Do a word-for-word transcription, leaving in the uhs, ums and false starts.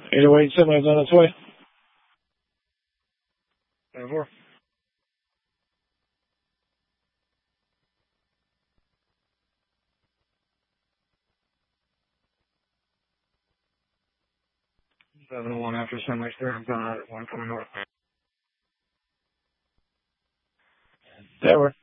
eight oh eight semi is on its way. ten four. seven one after semi starting on one four north. That works.